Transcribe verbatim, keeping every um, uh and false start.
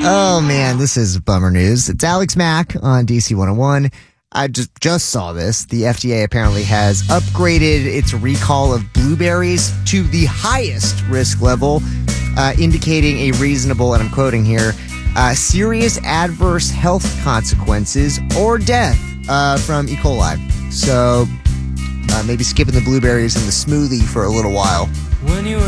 Oh, man, this is bummer news. It's Alex Mack on D C one oh one. I just, just saw this. The F D A apparently has upgraded its recall of blueberries to the highest risk level, uh, indicating a reasonable, and I'm quoting here, uh, serious adverse health consequences or death uh, from E. coli. So uh, maybe skipping the blueberries in the smoothie for a little while. When you